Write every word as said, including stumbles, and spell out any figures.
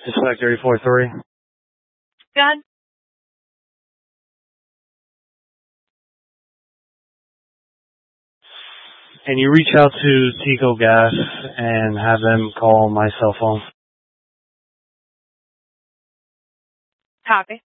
Suspect three four three. Good. Can you reach out to Tico Gas and have them call my cell phone? Copy.